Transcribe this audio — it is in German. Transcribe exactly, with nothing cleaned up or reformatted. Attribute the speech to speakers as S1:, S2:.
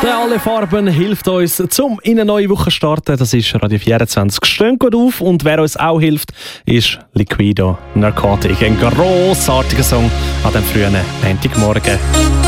S1: Der «Alle Farben» hilft uns, zum in eine neue Woche zu starten. Das ist Radio vierundzwanzig. Stehen gut auf. Und wer uns auch hilft, ist Liquido Narcotic. Ein grossartiger Song an dem frühen Montagmorgen.